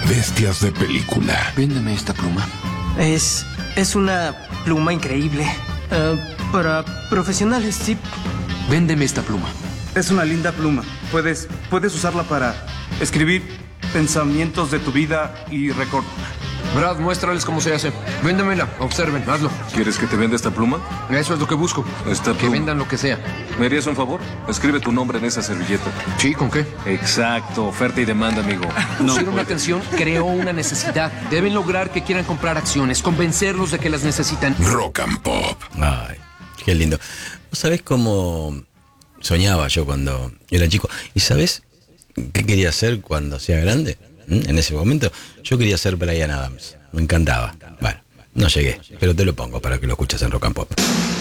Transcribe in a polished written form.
Bestias de película. Véndeme esta pluma. Es una pluma increíble. Para profesionales, sí. Véndeme esta pluma. Es una linda pluma. Puedes usarla para escribir pensamientos de tu vida y recordarla. Brad, muéstrales cómo se hace. Véndemela, observen, hazlo. ¿Quieres que te venda esta pluma? Eso es lo que busco. Esta Que pluma. vendan lo que sea. ¿Me harías un favor? Escribe tu nombre en esa servilleta. Sí, ¿con qué? Exacto, oferta y demanda, amigo. Pusieron atención, creó una necesidad. Deben lograr que quieran comprar acciones, convencerlos de que las necesitan. Rock and Pop. Ay, qué lindo. ¿Vos sabés cómo soñaba yo cuando era chico? ¿Y sabés qué quería hacer cuando sea grande? En ese momento yo quería ser Bryan Adams. Me encantaba. Bueno, no llegué, pero te lo pongo para que lo escuches en Rock and Pop.